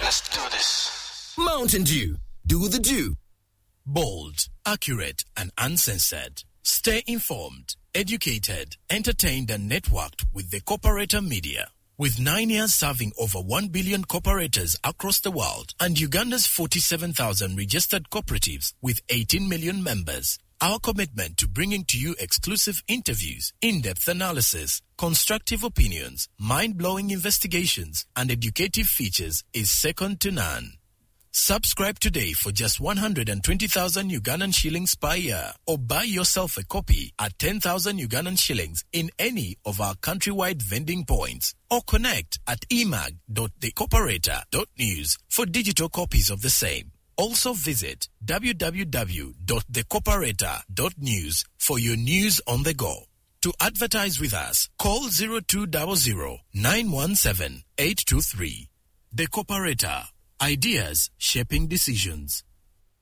Let's do this. Mountain Dew. Do the Dew. Bold, accurate, and uncensored. Stay informed, educated, entertained, and networked with the Corporator Media. With 9 years serving over 1 billion corporators across the world and Uganda's 47,000 registered cooperatives with 18 million members, our commitment to bringing to you exclusive interviews, in-depth analysis, constructive opinions, mind-blowing investigations, and educative features is second to none. Subscribe today for just 120,000 Ugandan shillings per year, or buy yourself a copy at 10,000 Ugandan shillings in any of our countrywide vending points, or connect at emag.thecooperator.news for digital copies of the same. Also visit www.thecooperator.news for your news on the go. To advertise with us, call 0200 917 823. The Cooperator. Ideas shaping decisions.